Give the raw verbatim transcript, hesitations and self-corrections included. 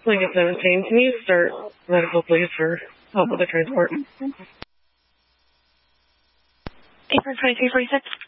Lincoln seventeen, can you start medical, please, for help with the transport? Apron twenty-three forty-six.